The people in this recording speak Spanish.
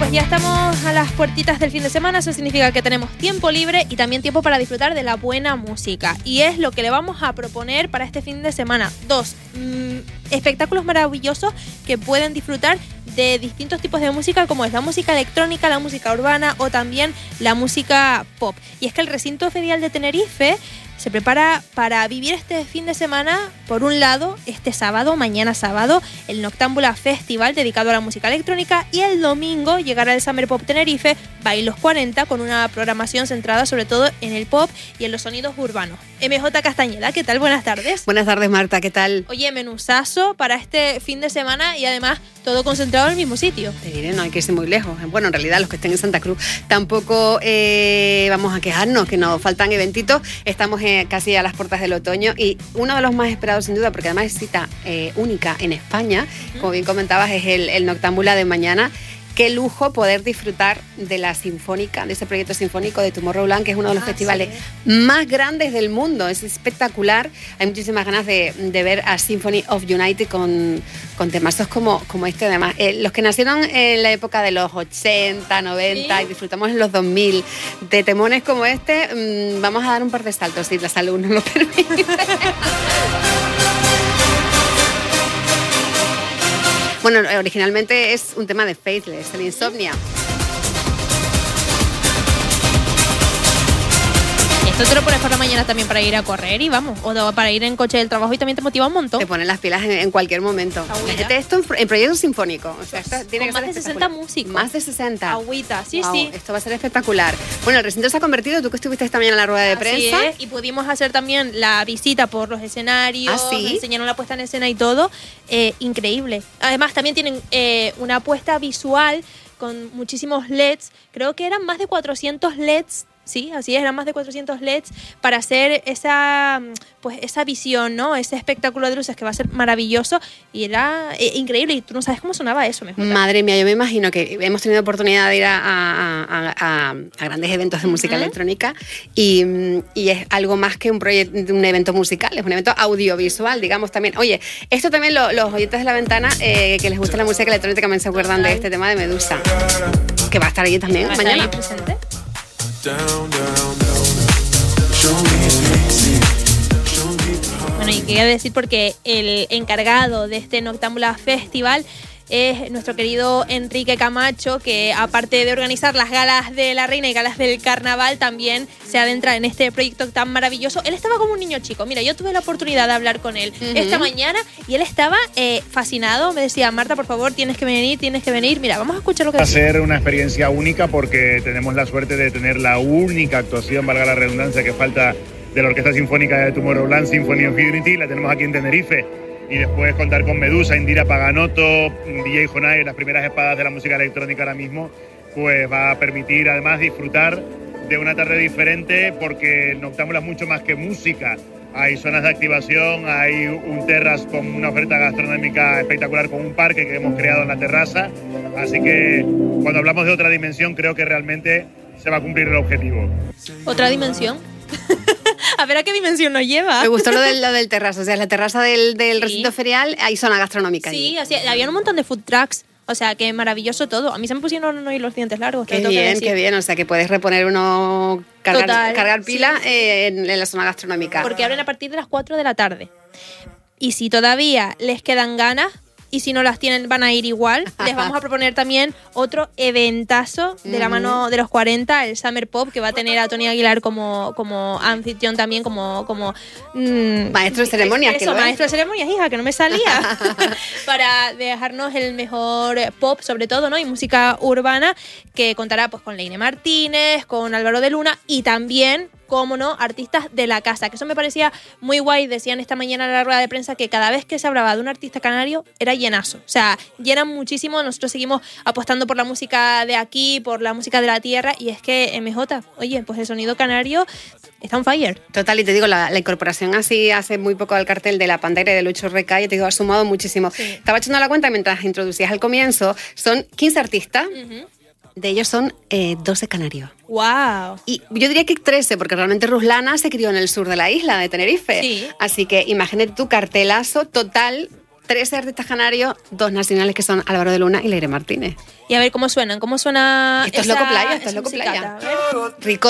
pues ya estamos a las puertitas del fin de semana. Eso significa que tenemos tiempo libre y también tiempo para disfrutar de la buena música. Y es lo que le vamos a proponer para este fin de semana. Dos espectáculos maravillosos que pueden disfrutar de distintos tipos de música, como es la música electrónica, la música urbana o también la música pop. Y es que el recinto ferial de Tenerife se prepara para vivir este fin de semana, por un lado, este sábado, mañana sábado, el Noctámbula Festival dedicado a la música electrónica, y el domingo llegará el Summer Pop Tenerife Bailos 40 con una programación centrada sobre todo en el pop y en los sonidos urbanos. MJ Castañeda, ¿qué tal? Buenas tardes. Buenas tardes, Marta, ¿qué tal? Oye, menuzazo para este fin de semana y además todo concentrado en el mismo sitio. Te diré, no hay que irse muy lejos. Bueno, en realidad los que estén en Santa Cruz tampoco vamos a quejarnos, que nos faltan eventitos. Estamos casi a las puertas del otoño y uno de los más esperados sin duda, porque además es cita única en España, como bien comentabas, es el Noctámbula de mañana. Qué lujo poder disfrutar de la sinfónica, de ese proyecto sinfónico de Tomorrowland, que es uno de los festivales más grandes del mundo. Es espectacular. Hay muchísimas ganas de ver a Symphony of United con temazos como este. Además, los que nacieron en la época de los 80, 90 ¿sí? Y disfrutamos en los 2000 de temones como este, vamos a dar un par de saltos si la salud nos lo permite. Bueno, originalmente es un tema de Faithless, el Insomnia. Esto te lo pones por la mañana también para ir a correr y vamos, o para ir en coche del trabajo y también te motiva un montón. Te ponen las pilas en cualquier momento. Fíjate esto en proyecto sinfónico. O sea, tiene que más de 60 músicos. Más de 60. Agüita, sí, wow, sí. Esto va a ser espectacular. Bueno, el recinto se ha convertido, tú que estuviste esta mañana en la rueda de prensa. Así es, y pudimos hacer también la visita por los escenarios, ¿sí? enseñaron la puesta en escena y todo. Increíble. Además también tienen una puesta visual con muchísimos LEDs. Creo que eran más de 400 LEDs. Sí, así es, eran más de 400 LEDs para hacer esa visión, ¿no? Ese espectáculo de luces que va a ser maravilloso y era increíble. Y tú no sabes cómo sonaba eso, mejor. Madre mía, yo me imagino que hemos tenido oportunidad de ir a grandes eventos de música electrónica y es algo más que un evento musical, es un evento audiovisual, digamos también. Oye, esto también los oyentes de La Ventana que les gusta la música electrónica también se acuerdan de este tema de Medusa, que va a estar allí también ¿Va mañana. a estar ahí presente? Bueno, y quería decir porque el encargado de este Noctámbula Festival es nuestro querido Enrique Camacho, que aparte de organizar las galas de la Reina y galas del Carnaval, también se adentra en este proyecto tan maravilloso. Él estaba como un niño chico. Mira, yo tuve la oportunidad de hablar con él esta mañana y él estaba fascinado. Me decía, Marta, por favor, tienes que venir. Mira, vamos a escuchar lo que decía. Va a ser una experiencia única porque tenemos la suerte de tener la única actuación, valga la redundancia, que falta de la Orquesta Sinfónica de Tomorrowland, Symphony of Unity. La tenemos aquí en Tenerife. Y después contar con Medusa, Indira Paganotto, DJ Jonai, las primeras espadas de la música electrónica ahora mismo, pues va a permitir además disfrutar de una tarde diferente, porque Noctámbula es mucho más que música. Hay zonas de activación, hay un terrace con una oferta gastronómica espectacular, con un parque que hemos creado en la terraza. Así que cuando hablamos de otra dimensión, creo que realmente se va a cumplir el objetivo. ¿Otra dimensión? A ver a qué dimensión nos lleva. Me gustó lo del terrazo, o sea, la terraza del recinto ferial, hay zona gastronómica. Sí, así, había un montón de food trucks, o sea, que maravilloso todo. A mí se me pusieron hoy los dientes largos. Qué bien, o sea, que puedes reponer cargar pila en la zona gastronómica. Porque abren a partir de las 4 de la tarde. Y si todavía les quedan ganas, y si no las tienen van a ir igual, les vamos a proponer también otro eventazo de la mano de los 40, el Summer Pop, que va a tener a Tony Aguilar como anfitrión también, como maestro de ceremonias. Eso, maestro de ceremonias, hija, que no me salía. Para dejarnos el mejor pop, sobre todo, ¿no? Y música urbana, que contará pues con Leine Martínez, con Álvaro de Luna y también, cómo no, artistas de la casa, que eso me parecía muy guay. Decían esta mañana en la rueda de prensa que cada vez que se hablaba de un artista canario era llenazo, o sea, llenan muchísimo. Nosotros seguimos apostando por la música de aquí, por la música de la tierra, y es que MJ, oye, pues el sonido canario está on fire. Total, y te digo, la incorporación así hace muy poco al cartel de La Pantera y de Lucho Recalle, te digo, ha sumado muchísimo. Sí. Estaba echando la cuenta mientras introducías al comienzo, son 15 artistas. De ellos son 12 canarios. ¡Wow! Y yo diría que 13, porque realmente Ruslana se crió en el sur de la isla de Tenerife. Sí. Así que imagínate tu cartelazo total 13 artistas canarios, 2 nacionales que son Álvaro de Luna y Leire Martínez. Y a ver cómo suenan. ¿Cómo suena Esto es esa- Loco Playa, esto es esa Loco musicata? Playa. A ver. Rico